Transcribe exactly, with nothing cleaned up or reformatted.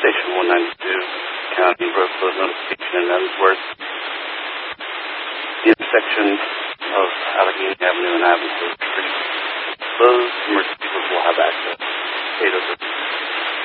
Station one ninety-two, County Road Closed Notification in Ellsworth. The intersection of Allegheny Avenue and Avenue Street closed